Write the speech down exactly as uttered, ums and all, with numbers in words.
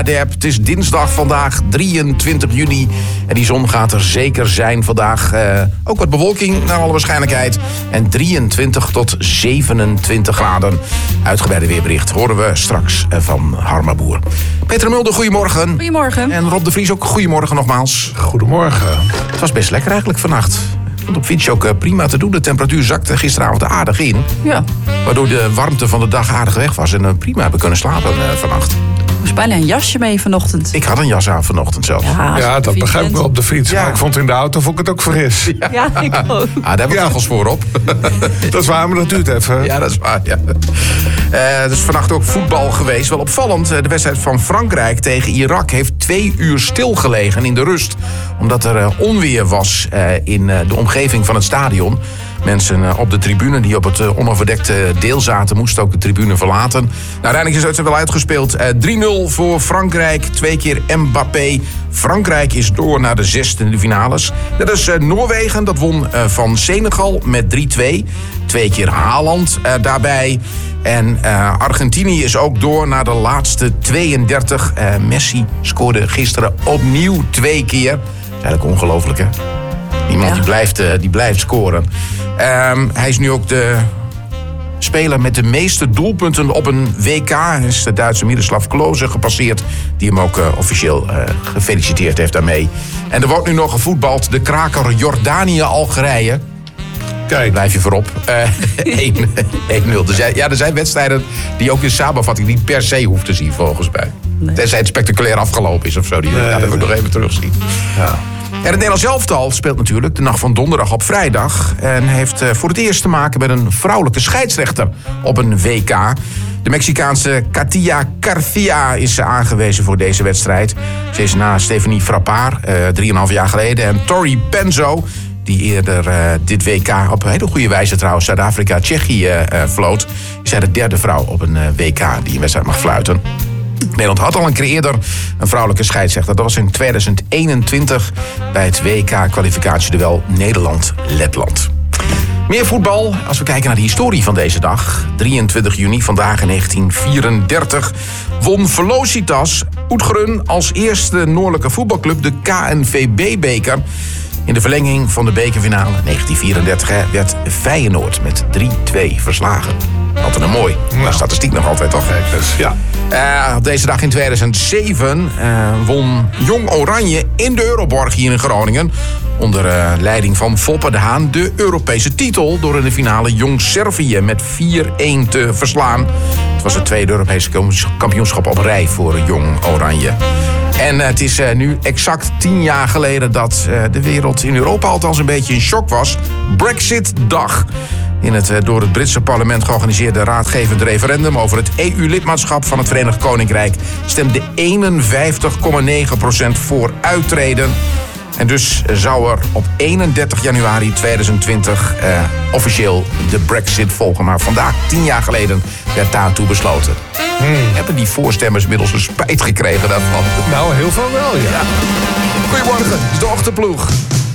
Het is dinsdag vandaag, drieëntwintig juni. En die zon gaat er zeker zijn vandaag. Uh, ook wat bewolking, naar alle waarschijnlijkheid. En drieëntwintig tot zevenentwintig graden. Uitgebreide weerbericht horen we straks van Harma Boer. Petra Mulder, goedemorgen. Goedemorgen. En Rob de Vries ook, goedemorgen nogmaals. Goedemorgen. Het was best lekker eigenlijk vannacht. Ik vond op fiets ook prima te doen. De temperatuur zakte gisteravond aardig in. Ja. Waardoor de warmte van de dag aardig weg was. En prima hebben kunnen slapen uh, vannacht. Ik moest bijna een jasje mee vanochtend. Ik had een jas aan vanochtend zelf. Ja, ja dat begrijp ik wel op de fiets. Ja. Maar ik vond in de auto vond ik het ook fris. Ja, ja ik ook. Ah, daar hebben we ja. nagels voor op. Dat is waar, maar dat duurt even. Ja, dat is waar. Ja. Uh, er is vannacht ook voetbal geweest. Wel opvallend. De wedstrijd van Frankrijk tegen Irak heeft twee uur stilgelegen in de rust. Omdat er uh, onweer was uh, in uh, de omgeving van het stadion. Mensen op de tribune die op het onoverdekte deel zaten, moesten ook de tribune verlaten. Nou, uiteindelijk is het wel uitgespeeld. drie nul voor Frankrijk, twee keer Mbappé. Frankrijk is door naar de zesde finales. Dat is uh, Noorwegen, dat won uh, van Senegal met drie twee. Twee keer Haaland uh, daarbij. En uh, Argentinië is ook door naar de laatste tweeëndertig. Uh, Messi scoorde gisteren opnieuw twee keer. Dat is eigenlijk ongelooflijk, hè? Iemand ja. die, blijft, uh, die blijft scoren. Um, hij is nu ook de speler met de meeste doelpunten op een W K. Hij is de Duitse Miroslav Klose gepasseerd. Die hem ook uh, officieel uh, gefeliciteerd heeft daarmee. En er wordt nu nog gevoetbald. De kraker Jordanië-Algerije. Kijk. Blijf je voorop. Uh, één nul. Er zijn, ja, er zijn wedstrijden die je ook in samenvatting niet per se hoeft te zien, volgens mij. Nee. Tenzij het spectaculair afgelopen is of zo. Die, nee, ja, dat wil ik nog even terugzien. Ja. En het Nederlands elftal speelt natuurlijk de nacht van donderdag op vrijdag. En heeft voor het eerst te maken met een vrouwelijke scheidsrechter op een W K. De Mexicaanse Katia Garcia is aangewezen voor deze wedstrijd. Ze is na Stephanie Frappard, uh, drieënhalf jaar geleden, en Tori Penzo, die eerder uh, dit W K op een hele goede wijze trouwens Zuid-Afrika, Tsjechië uh, vloot. Is zij de derde vrouw op een uh, W K die een wedstrijd mag fluiten. Nederland had al een keer eerder een vrouwelijke scheidsrechter. Dat was in tweeduizend eenentwintig bij het W K-kwalificatieduel Nederland-Letland. Meer voetbal als we kijken naar de historie van deze dag. drieëntwintig juni, vandaag in negentien vierendertig, won Velocitas Oetgrun als eerste noordelijke voetbalclub de K N V B-beker. In de verlenging van de bekerfinale negentien vierendertig hè, werd Feyenoord met drie twee verslagen. Altijd een mooi. Nou, statistiek nog altijd, toch? Dus, ja. Uh, op deze dag in tweeduizend zeven uh, won Jong Oranje in de Euroborg hier in Groningen, onder uh, leiding van Foppe de Haan, de Europese titel door in de finale Jong Servië met vier een te verslaan. Het was het tweede Europese kampioenschap op rij voor Jong Oranje. En uh, het is uh, nu exact tien jaar geleden dat uh, de wereld in Europa althans een beetje in shock was. Brexit-dag. In het door het Britse parlement georganiseerde raadgevend referendum over het E U-lidmaatschap van het Verenigd Koninkrijk stemde eenenvijftig komma negen procent voor uittreden. En dus zou er op eenendertig januari tweeduizend twintig uh, officieel de Brexit volgen. Maar vandaag, tien jaar geleden, werd daartoe besloten. Hmm. Hebben die voorstemmers inmiddels een spijt gekregen daarvan? Nou, heel veel wel, ja. ja. Goedemorgen, het is de ochtendploeg.